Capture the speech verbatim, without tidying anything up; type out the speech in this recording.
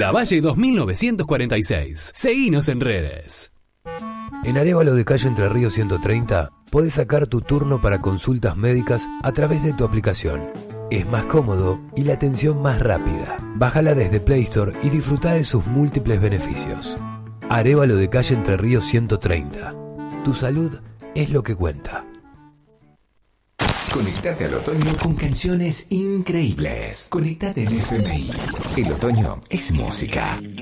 Lavalle dos mil novecientos cuarenta y seis. Seguinos en redes. En Arévalo de Calle Entre Ríos ciento treinta podés sacar tu turno para consultas médicas a través de tu aplicación. Es más cómodo y la atención más rápida. Bájala desde Play Store y disfruta de sus múltiples beneficios. Arévalo de Calle Entre Ríos ciento treinta. Tu salud es lo que cuenta. Conectate al otoño con canciones increíbles. Conectate en F M I. El otoño es música.